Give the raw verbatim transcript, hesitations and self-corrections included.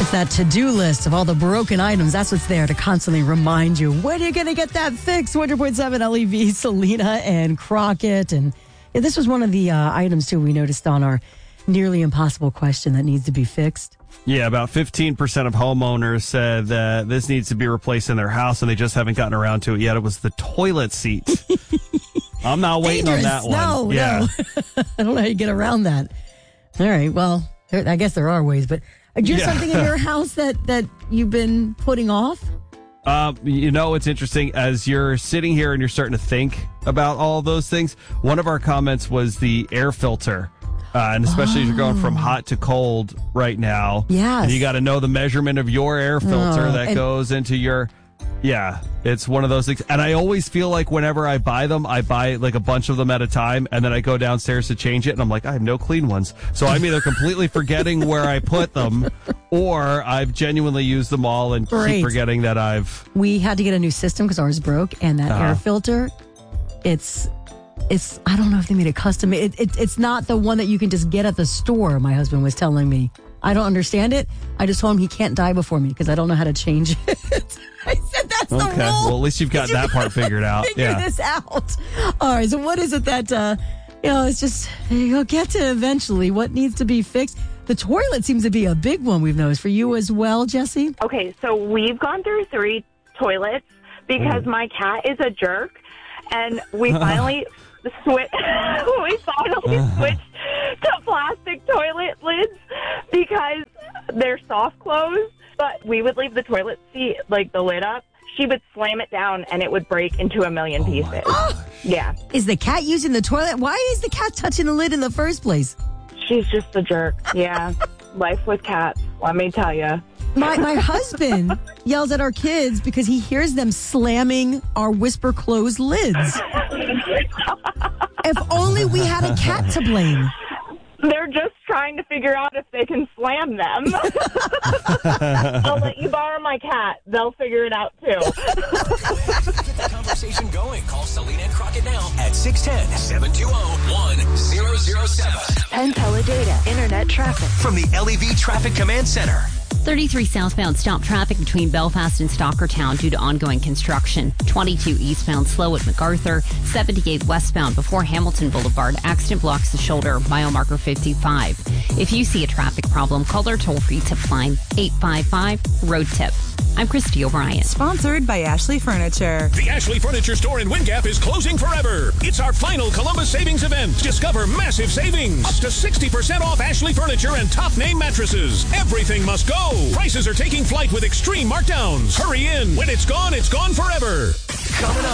It's that to-do list of all the broken items. That's what's there to constantly remind you, when are you going to get that fixed? one hundred point seven L E V, Selena and Crockett. And yeah, this was one of the uh, items, too, we noticed on our nearly impossible question that needs to be fixed. Yeah, about fifteen percent of homeowners said that this needs to be replaced in their house, and they just haven't gotten around to it yet. It was the toilet seat. I'm not waiting Dangerous. on that one. No, yeah. no. I don't know how you get around that. All right, well, there, I guess there are ways, but is there Yeah. something in your house that, that you've been putting off? Uh, you know, it's interesting. As you're sitting here and you're starting to think about all those things, one of our comments was the air filter. Uh, and especially oh. as you're going from hot to cold right now. Yes. And you got to know the measurement of your air filter oh, that and- goes into your... Yeah, it's one of those things. And I always feel like whenever I buy them, I buy like a bunch of them at a time, and then I go downstairs to change it, and I'm like, I have no clean ones. So I'm either completely forgetting where I put them, or I've genuinely used them all and Great. keep forgetting that I've... We had to get a new system because ours broke, and that Uh-huh. air filter, it's... It's, I don't know if they made it custom. It, it, it's not the one that you can just get at the store, my husband was telling me. I don't understand it. I just told him he can't die before me because I don't know how to change it. I said, that's the rule. Okay, well, at least you've got You that part figured out. Figure Yeah. this out. All right, so what is it that, uh, you know, it's just, you'll get to eventually. What needs to be fixed? The toilet seems to be a big one we've noticed. For you as well, Jesse? Okay, so we've gone through three toilets because my cat is a jerk, and we finally... Switch. we finally switched to plastic toilet lids because they're soft close. But we would leave the toilet seat, like the lid up. She would slam it down, and it would break into a million Oh pieces. Yeah, Is the cat using the toilet? Why is the cat touching the lid in the first place? she's just a jerk. Yeah, life with cats. Let me tell you. My my husband yells at our kids because he hears them slamming our whisper closed lids. If only we had a cat to blame. They're just trying to figure out if they can slam them. I'll let you borrow my cat. They'll figure it out, too. Get the conversation going. Call Selena and Crockett now at six one zero, seven two zero, one zero zero seven. Penn Teledata Internet traffic. From the L E V Traffic Command Center. thirty-three southbound stop traffic between Belfast and Stockertown due to ongoing construction. twenty-two eastbound slow at MacArthur. seventy-eight westbound before Hamilton Boulevard. Accident blocks the shoulder. Mile marker fifty-five. If you see a traffic problem, call our toll-free tip line eight five five, road tip. I'm Christy O'Brien. Sponsored by Ashley Furniture. The Ashley Furniture Store in Wind Gap is closing forever. It's our final Columbus Savings event. Discover massive savings. Up to sixty percent off Ashley Furniture and top name mattresses. Everything must go. Prices are taking flight with extreme markdowns. Hurry in. When it's gone, it's gone forever. Coming up.